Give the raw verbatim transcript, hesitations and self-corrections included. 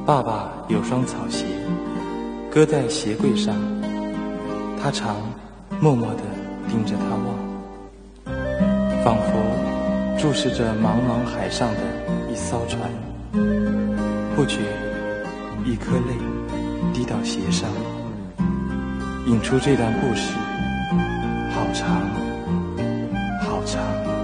爸爸有双草鞋，搁在鞋柜上，他常默默地盯着它望，仿佛注视着茫茫海上的一艘船。不觉一颗泪滴到鞋上，引出这段故事，好长好长。